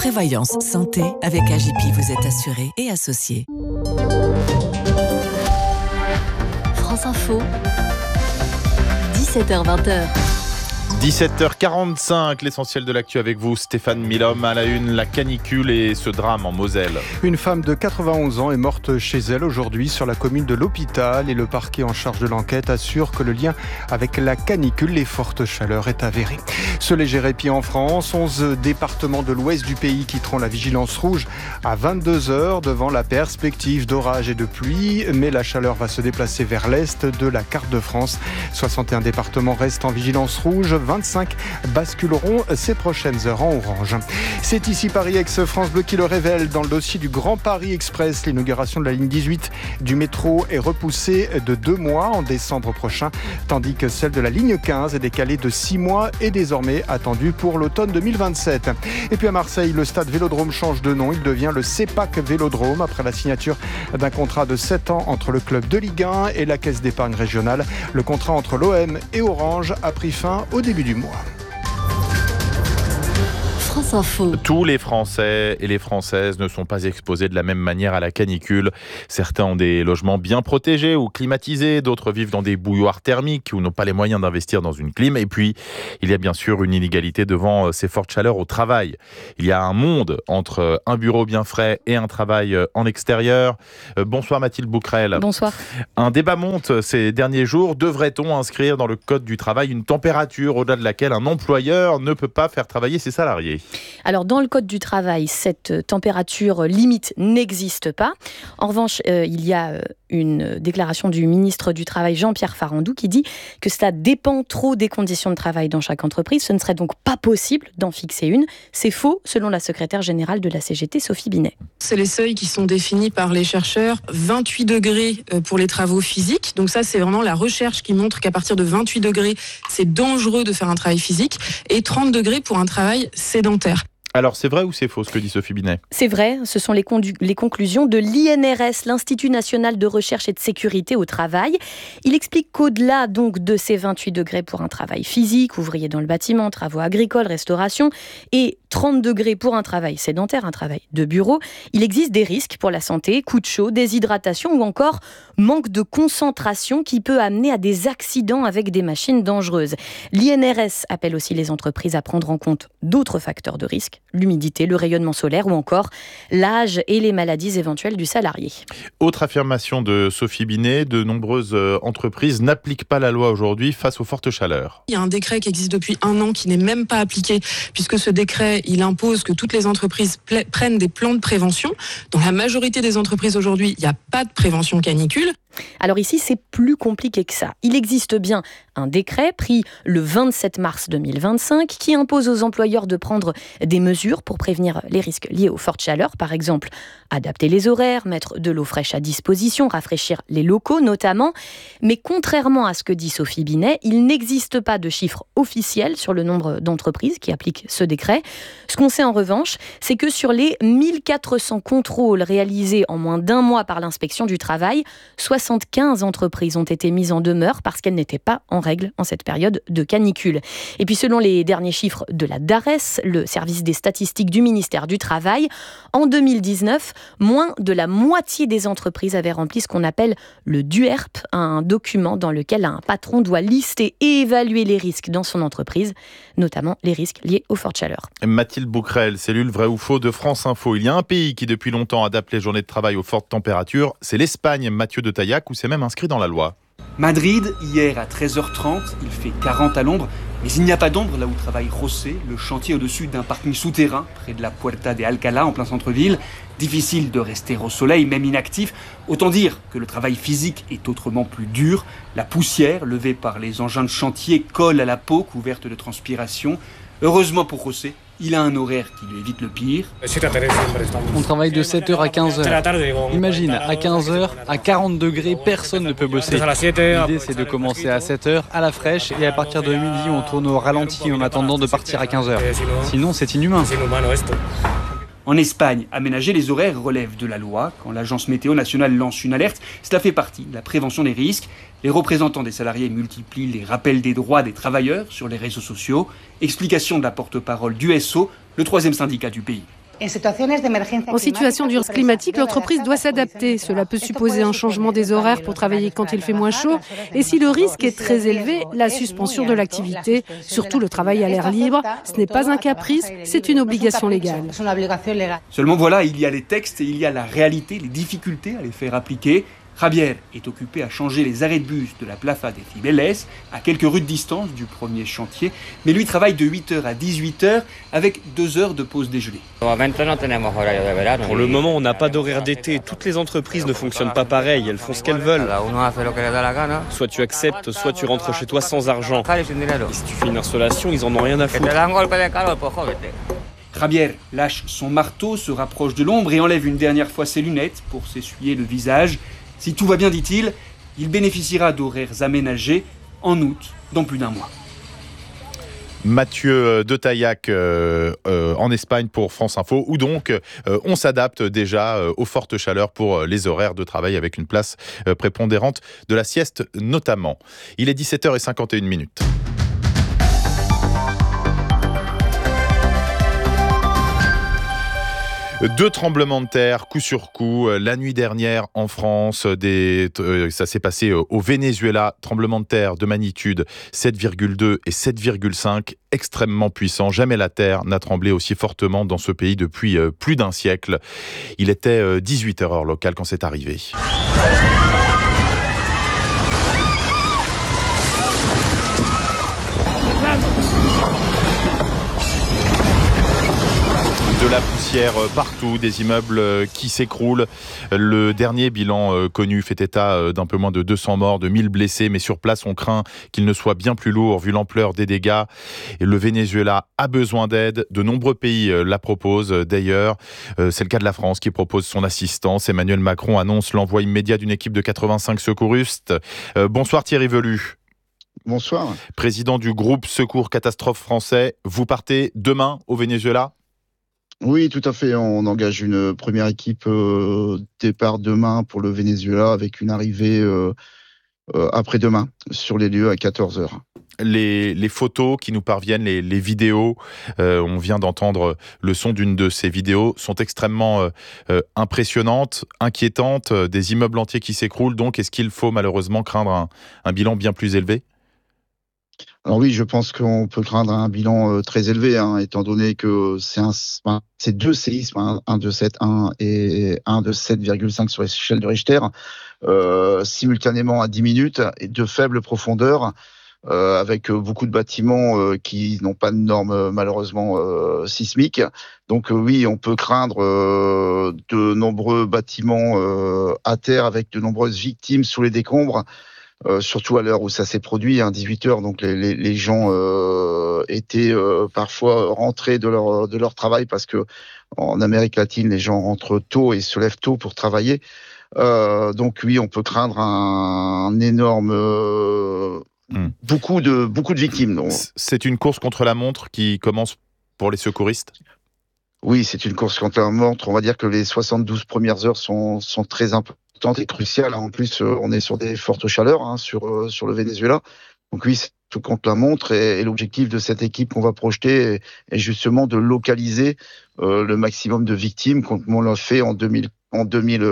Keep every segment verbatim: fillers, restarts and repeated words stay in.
Prévoyance santé, avec A J P, vous êtes assuré et associé. France Info, dix-sept heures vingt. dix-sept heures quarante-cinq, l'essentiel de l'actu avec vous, Stéphane Milhomme. À la une, la canicule et ce drame en Moselle. Une femme de quatre-vingt-onze ans est morte chez elle aujourd'hui sur la commune de l'Hôpital et le parquet en charge de l'enquête assure que le lien avec la canicule, les fortes chaleurs, est avéré. Ce léger répit en France, onze départements de l'ouest du pays quitteront la vigilance rouge à vingt-deux heures devant la perspective d'orage et de pluie, mais la chaleur va se déplacer vers l'est de la carte de France. soixante et un départements restent en vigilance rouge, vingt-cinq basculeront ces prochaines heures en orange. C'est ici Paris Aix-France Bleu qui le révèle. Dans le dossier du Grand Paris Express, l'inauguration de la ligne dix-huit du métro est repoussée de deux mois en décembre prochain, tandis que celle de la ligne quinze est décalée de six mois et désormais attendue pour l'automne deux mille vingt-sept. Et puis à Marseille, le stade Vélodrome change de nom. Il devient le CEPAC Vélodrome après la signature d'un contrat de sept ans entre le club de Ligue un et la Caisse d'épargne régionale. Le contrat entre l'O M et Orange a pris fin au début du mois. France Info. Tous les Français et les Françaises ne sont pas exposés de la même manière à la canicule. Certains ont des logements bien protégés ou climatisés, d'autres vivent dans des bouilloires thermiques ou n'ont pas les moyens d'investir dans une clim. Et puis, il y a bien sûr une inégalité devant ces fortes chaleurs au travail. Il y a un monde entre un bureau bien frais et un travail en extérieur. Bonsoir Mathilde Bouquerel. Bonsoir. Un débat monte ces derniers jours. Devrait-on inscrire dans le code du travail une température au-delà de laquelle un employeur ne peut pas faire travailler ses salariés ? Alors, dans le Code du travail, cette température limite n'existe pas. En revanche, euh, il y a une déclaration du ministre du Travail, Jean-Pierre Farandou, qui dit que ça dépend trop des conditions de travail dans chaque entreprise. Ce ne serait donc pas possible d'en fixer une. C'est faux, selon la secrétaire générale de la C G T, Sophie Binet. C'est les seuils qui sont définis par les chercheurs. vingt-huit degrés pour les travaux physiques. Donc ça, c'est vraiment la recherche qui montre qu'à partir de vingt-huit degrés, c'est dangereux de faire un travail physique. Et trente degrés pour un travail sédentaire. Alors, c'est vrai ou c'est faux ce que dit Sophie Binet ? C'est vrai, ce sont les, condu- les conclusions de l'I N R S, l'Institut National de Recherche et de Sécurité au Travail. Il explique qu'au-delà donc de ces vingt-huit degrés pour un travail physique, ouvrier dans le bâtiment, travaux agricoles, restauration, et trente degrés pour un travail sédentaire, un travail de bureau, il existe des risques pour la santé, coups de chaud, déshydratation ou encore manque de concentration qui peut amener à des accidents avec des machines dangereuses. L'I N R S appelle aussi les entreprises à prendre en compte d'autres facteurs de risque, l'humidité, le rayonnement solaire ou encore l'âge et les maladies éventuelles du salarié. Autre affirmation de Sophie Binet, de nombreuses entreprises n'appliquent pas la loi aujourd'hui face aux fortes chaleurs. Il y a un décret qui existe depuis un an qui n'est même pas appliqué, puisque ce décret, il impose que toutes les entreprises pla- prennent des plans de prévention. Dans la majorité des entreprises aujourd'hui, il n'y a pas de prévention canicule. Alors ici, c'est plus compliqué que ça. Il existe bien un décret pris le vingt-sept mars deux mille vingt-cinq qui impose aux employeurs de prendre des mesures pour prévenir les risques liés aux fortes chaleurs. Par exemple, adapter les horaires, mettre de l'eau fraîche à disposition, rafraîchir les locaux notamment. Mais contrairement à ce que dit Sophie Binet, il n'existe pas de chiffre officiel sur le nombre d'entreprises qui appliquent ce décret. Ce qu'on sait en revanche, c'est que sur les mille quatre cents contrôles réalisés en moins d'un mois par l'inspection du travail, soixante-quinze entreprises ont été mises en demeure parce qu'elles n'étaient pas en règle en cette période de canicule. Et puis selon les derniers chiffres de la DARES, le service des statistiques du ministère du Travail, en deux mille dix-neuf, moins de la moitié des entreprises avaient rempli ce qu'on appelle le D U E R P, un document dans lequel un patron doit lister et évaluer les risques dans son entreprise, notamment les risques liés aux fortes chaleurs. Mathilde Bouquerel, cellule vrai ou faux de France Info. Il y a un pays qui depuis longtemps adapte les journées de travail aux fortes températures, c'est l'Espagne. Mathieu de Taillac, où c'est même inscrit dans la loi. Madrid, hier à treize heures trente, il fait quarante à l'ombre, mais il n'y a pas d'ombre là où travaille José, le chantier au-dessus d'un parking souterrain, près de la Puerta de Alcalá, en plein centre-ville. Difficile de rester au soleil, même inactif. Autant dire que le travail physique est autrement plus dur. La poussière, levée par les engins de chantier, colle à la peau, couverte de transpiration. Heureusement pour José, il a un horaire qui lui évite le pire. On travaille de sept heures à quinze heures. Imagine, à quinze heures, à quarante degrés, personne ne peut bosser. L'idée, c'est de commencer à sept heures, à la fraîche, et à partir de midi, on tourne au ralenti en attendant de partir à quinze heures. Sinon, c'est inhumain. En Espagne, aménager les horaires relève de la loi. Quand l'agence météo nationale lance une alerte, cela fait partie de la prévention des risques. Les représentants des salariés multiplient les rappels des droits des travailleurs sur les réseaux sociaux. Explication de la porte-parole d'U S O, le troisième syndicat du pays. En situation d'urgence climatique, l'entreprise doit s'adapter. Cela peut supposer un changement des horaires pour travailler quand il fait moins chaud. Et si le risque est très élevé, la suspension de l'activité, surtout le travail à l'air libre, ce n'est pas un caprice, c'est une obligation légale. Seulement voilà, il y a les textes et il y a la réalité, les difficultés à les faire appliquer. Javier est occupé à changer les arrêts de bus de la Plaza de Cibeles, à quelques rues de distance du premier chantier, mais lui travaille de huit heures à dix-huit heures avec deux heures de pause déjeuner. Pour le moment, on n'a pas d'horaire d'été. Toutes les entreprises ne fonctionnent pas pareil, elles font ce qu'elles veulent. Soit tu acceptes, soit tu rentres chez toi sans argent. Et si tu fais une installation, ils en ont rien à foutre. Javier lâche son marteau, se rapproche de l'ombre et enlève une dernière fois ses lunettes pour s'essuyer le visage. Si tout va bien, dit-il, il bénéficiera d'horaires aménagés en août, dans plus d'un mois. Mathieu de Taillac euh, euh, en Espagne pour France Info, où donc euh, on s'adapte déjà euh, aux fortes chaleurs pour euh, les horaires de travail avec une place euh, prépondérante de la sieste notamment. Il est dix-sept heures cinquante et une minutes. Deux tremblements de terre, coup sur coup, la nuit dernière en France, des, euh, ça s'est passé au Venezuela, tremblement de terre de magnitude sept virgule deux et sept virgule cinq, extrêmement puissant. Jamais la terre n'a tremblé aussi fortement dans ce pays depuis euh, plus d'un siècle. Il était euh, dix-huit heures heure locale quand c'est arrivé. De la poussière partout, des immeubles qui s'écroulent. Le dernier bilan connu fait état d'un peu moins de deux cents morts, de mille blessés, mais sur place on craint qu'il ne soit bien plus lourd vu l'ampleur des dégâts. Et le Venezuela a besoin d'aide, de nombreux pays la proposent d'ailleurs. C'est le cas de la France qui propose son assistance. Emmanuel Macron annonce l'envoi immédiat d'une équipe de quatre-vingt-cinq secouristes. Bonsoir Thierry Velu. Bonsoir. Président du groupe Secours Catastrophe français, vous partez demain au Venezuela ? Oui, tout à fait. On engage une première équipe euh, départ demain pour le Venezuela avec une arrivée euh, euh, après-demain sur les lieux à quatorze heures. Les, les photos qui nous parviennent, les, les vidéos, euh, on vient d'entendre le son d'une de ces vidéos, sont extrêmement euh, impressionnantes, inquiétantes, euh, des immeubles entiers qui s'écroulent. Donc, est-ce qu'il faut malheureusement craindre un, un bilan bien plus élevé ? Alors oui, je pense qu'on peut craindre un bilan euh, très élevé, hein, étant donné que c'est, un, c'est deux séismes, hein, un de sept virgule un et un de sept virgule cinq sur l'échelle de Richter, euh, simultanément à dix minutes et de faible profondeur, euh, avec beaucoup de bâtiments euh, qui n'ont pas de normes malheureusement euh, sismiques. Donc euh, oui, on peut craindre euh, de nombreux bâtiments euh, à terre avec de nombreuses victimes sous les décombres. Euh, surtout à l'heure où ça s'est produit, hein, dix-huit heures, donc les, les, les gens euh, étaient euh, parfois rentrés de leur, de leur travail parce que en Amérique latine, les gens rentrent tôt et se lèvent tôt pour travailler. Euh, donc oui, on peut craindre un, un énorme... Euh, mmh. beaucoup, de, beaucoup de victimes. Donc. C'est une course contre la montre qui commence pour les secouristes ? Oui, c'est une course contre la montre. On va dire que les soixante-douze premières heures sont, sont très importantes et crucial. En plus, on est sur des fortes chaleurs hein, sur, sur le Venezuela. Donc oui, c'est tout contre la montre. Et, et l'objectif de cette équipe qu'on va projeter est, est justement de localiser euh, le maximum de victimes, comme on l'a fait en, deux mille, en deux mille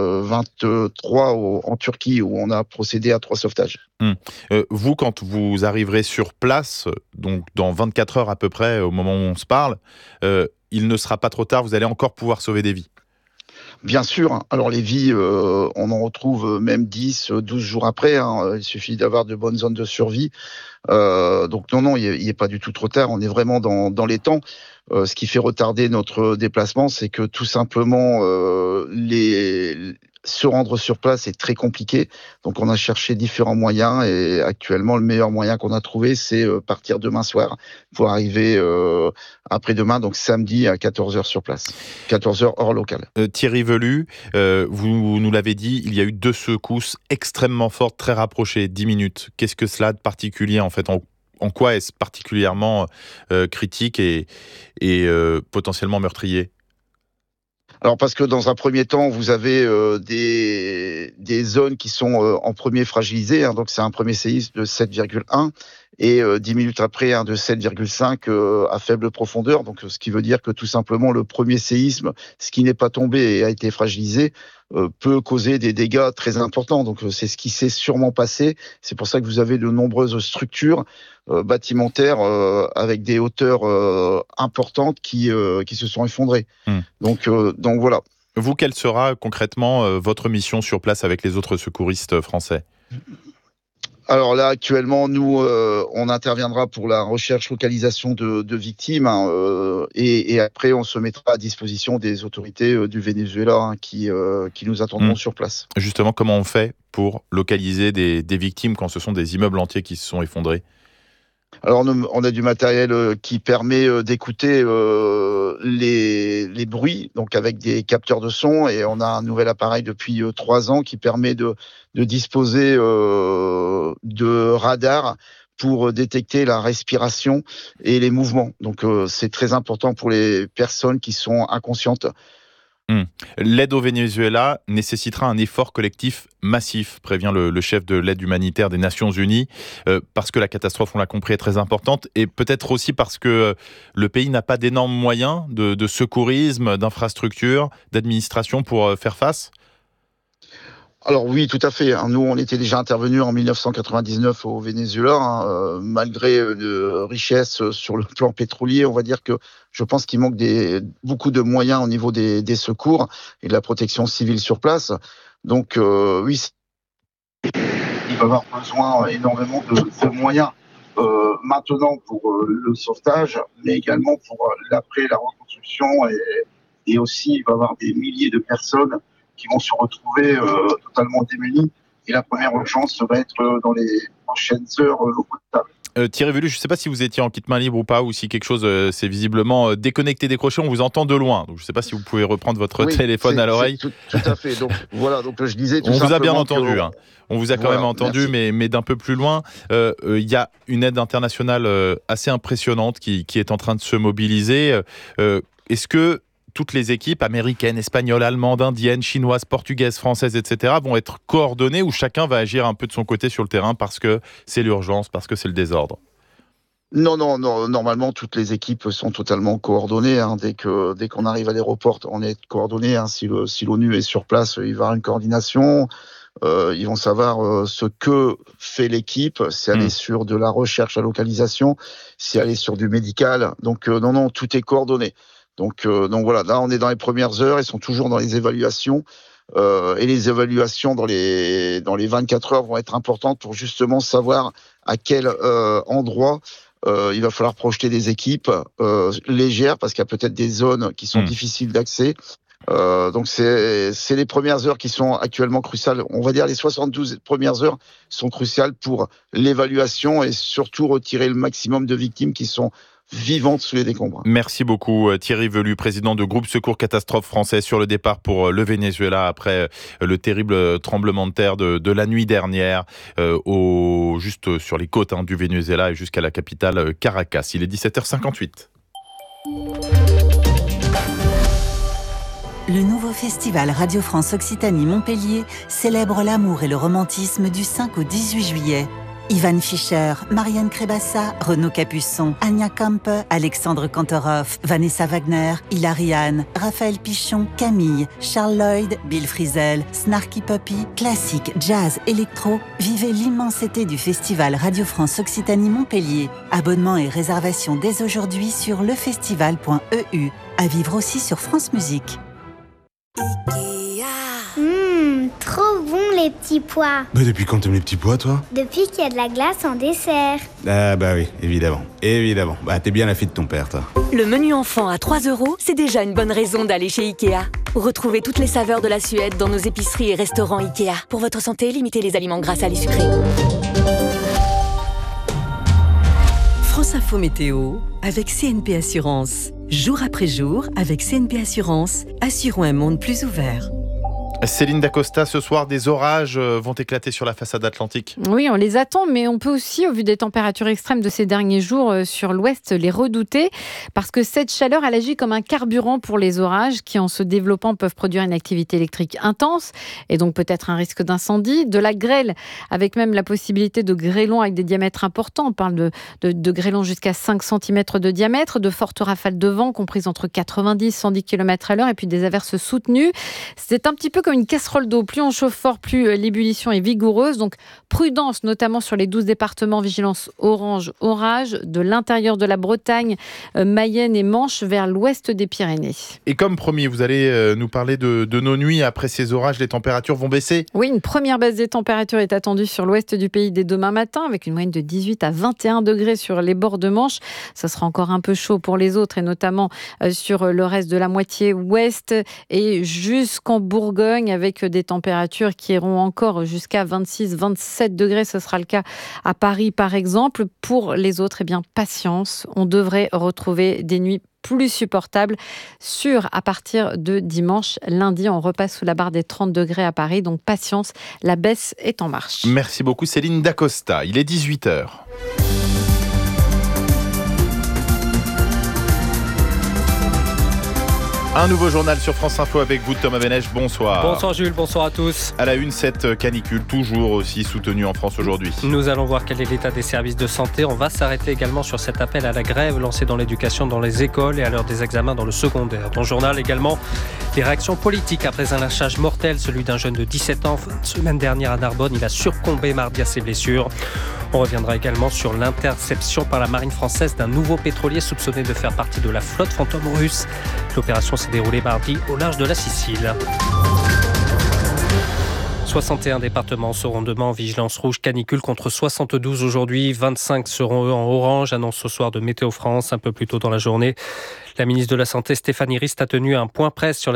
vingt-trois au, en Turquie, où on a procédé à trois sauvetages. Hum. Euh, vous, quand vous arriverez sur place, donc dans vingt-quatre heures à peu près, au moment où on se parle, euh, il ne sera pas trop tard, vous allez encore pouvoir sauver des vies. Bien sûr. Alors les vies, euh, on en retrouve même dix, douze jours après. Hein. Il suffit d'avoir de bonnes zones de survie. Euh, donc non, non, il n'est pas du tout trop tard. On est vraiment dans, dans les temps. Euh, ce qui fait retarder notre déplacement, c'est que tout simplement, euh, les... se rendre sur place est très compliqué. Donc on a cherché différents moyens et actuellement, le meilleur moyen qu'on a trouvé, c'est partir demain soir pour arriver euh, après-demain, donc samedi à quatorze heures sur place. quatorze heures hors local. Euh, Thierry Velu, euh, vous nous l'avez dit, il y a eu deux secousses extrêmement fortes, très rapprochées, dix minutes. Qu'est-ce que cela a de particulier en fait ? En, en quoi est-ce particulièrement euh, critique et, et euh, potentiellement meurtrier ? Alors parce que dans un premier temps, vous avez euh, des, des zones qui sont euh, en premier fragilisées, hein, donc c'est un premier séisme de sept virgule un, et euh, dix minutes après un de sept virgule cinq euh, à faible profondeur. Donc, ce qui veut dire que tout simplement le premier séisme, ce qui n'est pas tombé et a été fragilisé, euh, peut causer des dégâts très importants. Donc, euh, c'est ce qui s'est sûrement passé. C'est pour ça que vous avez de nombreuses structures euh, bâtimentaires euh, avec des hauteurs euh, importantes qui euh, qui se sont effondrées. Mmh. Donc, euh, donc voilà. Vous, quelle sera concrètement euh, votre mission sur place avec les autres secouristes français ? Alors là, actuellement, nous, euh, on interviendra pour la recherche, localisation de, de victimes, hein, euh, et, et après, on se mettra à disposition des autorités euh, du Venezuela hein, qui, euh, qui nous attendront mmh. sur place. Justement, comment on fait pour localiser des, des victimes quand ce sont des immeubles entiers qui se sont effondrés ? Alors, on a du matériel qui permet d'écouter euh, les, les bruits, donc avec des capteurs de son, et on a un nouvel appareil depuis euh, trois ans qui permet de, de disposer euh, de radars pour détecter la respiration et les mouvements. Donc, euh, c'est très important pour les personnes qui sont inconscientes. Mmh. L'aide au Venezuela nécessitera un effort collectif massif, prévient le, le chef de l'aide humanitaire des Nations Unies, euh, parce que la catastrophe, on l'a compris, est très importante, et peut-être aussi parce que le pays n'a pas d'énormes moyens de, de secourisme, d'infrastructures, d'administration pour euh, faire face. Alors oui, tout à fait. Nous, on était déjà intervenus en dix-neuf cent quatre-vingt-dix-neuf au Venezuela, hein, euh, malgré de richesses sur le plan pétrolier. On va dire que je pense qu'il manque des, beaucoup de moyens au niveau des, des secours et de la protection civile sur place. Donc euh, oui, il va y avoir besoin énormément de, de moyens euh, maintenant pour euh, le sauvetage, mais également pour euh, l'après, la reconstruction, et, et aussi il va y avoir des milliers de personnes qui vont se retrouver euh, totalement démunis. Et la première urgence va être euh, dans les prochaines heures euh, l'eau potable. Euh, Thierry Velu, je ne sais pas si vous étiez en kit main libre ou pas, ou si quelque chose euh, s'est visiblement euh, déconnecté, décroché, on vous entend de loin. Donc je ne sais pas si vous pouvez reprendre votre oui, téléphone à l'oreille. Tout, tout à fait. Donc voilà, donc je disais tout on simplement. On vous a bien entendu. Hein. On vous a quand voilà, même entendu, mais, mais d'un peu plus loin. Il euh, euh, y a une aide internationale euh, assez impressionnante qui, qui est en train de se mobiliser. Euh, est-ce que toutes les équipes américaines, espagnoles, allemandes, indiennes, chinoises, portugaises, françaises, et cetera vont être coordonnées, ou chacun va agir un peu de son côté sur le terrain parce que c'est l'urgence, parce que c'est le désordre ? Non, non, non, normalement, toutes les équipes sont totalement coordonnées. Hein. Dès que, dès qu'on arrive à l'aéroport, on est coordonné. Hein. Si, le, si l'ONU est sur place, il va y avoir une coordination. Euh, ils vont savoir euh, ce que fait l'équipe, si elle mmh. est sur de la recherche à localisation, si elle est sur du médical. Donc, euh, non, non, tout est coordonné. Donc, euh, donc voilà, là, on est dans les premières heures. Ils sont toujours dans les évaluations. Euh, et les évaluations dans les, dans les vingt-quatre heures vont être importantes pour justement savoir à quel euh, endroit Euh, il va falloir projeter des équipes euh, légères, parce qu'il y a peut-être des zones qui sont mmh. difficiles d'accès. Euh, donc c'est, c'est les premières heures qui sont actuellement cruciales. On va dire les soixante-douze premières heures sont cruciales pour l'évaluation et surtout retirer le maximum de victimes qui sont vivantes sous les décombres. Merci beaucoup Thierry Velu, président de Groupe Secours Catastrophe Français, sur le départ pour le Venezuela après le terrible tremblement de terre de, de la nuit dernière, euh, au, juste sur les côtes hein, du Venezuela et jusqu'à la capitale Caracas. Il est dix-sept heures cinquante-huit. Le nouveau festival Radio France Occitanie Montpellier célèbre l'amour et le romantisme du cinq au dix-huit juillet. Ivan Fischer, Marianne Crébassa, Renaud Capuçon, Anya Kampe, Alexandre Kantorov, Vanessa Wagner, Hilary Hahn, Raphaël Pichon, Camille, Charles Lloyd, Bill Frisell, Snarky Puppy, classique, jazz, électro. Vivez l'immensité du festival Radio France Occitanie Montpellier. Abonnement et réservation dès aujourd'hui sur lefestival point e u. À vivre aussi sur France Musique. Mmh, trop bon les petits pois. Bah depuis quand t'aimes les petits pois, toi? Depuis qu'il y a de la glace en dessert. Ah bah oui, évidemment, évidemment. Bah t'es bien la fille de ton père, toi. Le menu enfant à trois euros, c'est déjà une bonne raison d'aller chez Ikea. Retrouvez toutes les saveurs de la Suède dans nos épiceries et restaurants Ikea. Pour votre santé, limitez les aliments gras, salés, sucrés. France Info Météo avec C N P Assurance. Jour après jour, avec C N P Assurance, assurons un monde plus ouvert. Céline Dacosta, ce soir, des orages vont éclater sur la façade atlantique. Oui, on les attend, mais on peut aussi, au vu des températures extrêmes de ces derniers jours sur l'ouest, les redouter, parce que cette chaleur, elle agit comme un carburant pour les orages qui, en se développant, peuvent produire une activité électrique intense et donc peut-être un risque d'incendie, de la grêle, avec même la possibilité de grêlons avec des diamètres importants. On parle de, de, de grêlons jusqu'à cinq centimètres de diamètre, de fortes rafales de vent comprises entre quatre-vingt-dix et cent dix kilomètres à l'heure et puis des averses soutenues. C'est un petit peu comme une casserole d'eau. Plus on chauffe fort, plus l'ébullition est vigoureuse. Donc prudence, notamment sur les douze départements, vigilance orange, orage, de l'intérieur de la Bretagne, euh, Mayenne et Manche vers l'ouest des Pyrénées. Et comme promis, vous allez euh, nous parler de, de nos nuits. Après ces orages, les températures vont baisser. Oui, une première baisse des températures est attendue sur l'ouest du pays dès demain matin, avec une moyenne de dix-huit à vingt et un degrés sur les bords de Manche. Ça sera encore un peu chaud pour les autres, et notamment euh, sur le reste de la moitié ouest et jusqu'en Bourgogne, avec des températures qui iront encore jusqu'à vingt-six à vingt-sept degrés. Ce sera le cas à Paris, par exemple. Pour les autres, eh bien, patience. On devrait retrouver des nuits plus supportables sur à partir de dimanche. Lundi, on repasse sous la barre des trente degrés à Paris. Donc patience, la baisse est en marche. Merci beaucoup Céline Dacosta. Il est dix-huit heures. Un nouveau journal sur France Info avec vous, Thomas Benech. Bonsoir. Bonsoir Jules, bonsoir à tous. À la une, cette canicule toujours aussi soutenue en France aujourd'hui. Nous allons voir quel est l'état des services de santé. On va s'arrêter également sur cet appel à la grève lancé dans l'éducation, dans les écoles et à l'heure des examens dans le secondaire. Dans le journal également, les réactions politiques après un lynchage mortel, celui d'un jeune de dix-sept ans. Semaine dernière à Narbonne, il a succombé mardi à ses blessures. On reviendra également sur l'interception par la marine française d'un nouveau pétrolier soupçonné de faire partie de la flotte fantôme russe. L'opération s'est déroulée mardi au large de la Sicile. soixante et un départements seront demain en vigilance rouge canicule contre soixante-douze aujourd'hui. vingt-cinq seront eux en orange, annonce ce soir de Météo France un peu plus tôt dans la journée. La ministre de la Santé Stéphanie Rist a tenu un point presse sur la